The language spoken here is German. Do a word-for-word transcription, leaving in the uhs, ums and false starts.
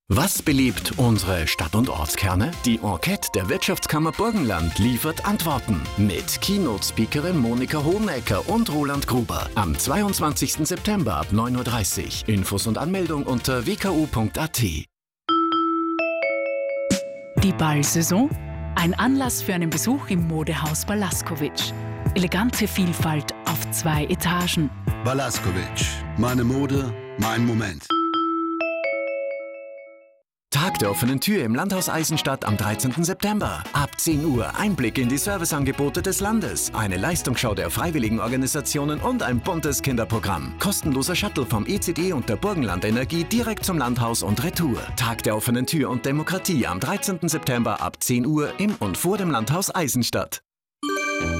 Was belebt unsere Stadt- und Ortskerne? Die Enquete der Wirtschaftskammer Burgenland liefert Antworten mit Keynote-Speakerin Monika Hohenecker und Roland Gruber am zweiundzwanzigsten September ab neun Uhr dreißig. Infos und Anmeldung unter w k u punkt a t. Die Ballsaison? Ein Anlass für einen Besuch im Modehaus Balaskovic. Elegante Vielfalt auf zwei Etagen. Balaskovic. Meine Mode, mein Moment. Tag der offenen Tür im Landhaus Eisenstadt am dreizehnten September. Ab zehn Uhr Einblick in die Serviceangebote des Landes, eine Leistungsschau der freiwilligen Organisationen und ein buntes Kinderprogramm. Kostenloser Shuttle vom E C D und der Burgenland Energie direkt zum Landhaus und Retour. Tag der offenen Tür und Demokratie am dreizehnten September ab zehn Uhr im und vor dem Landhaus Eisenstadt.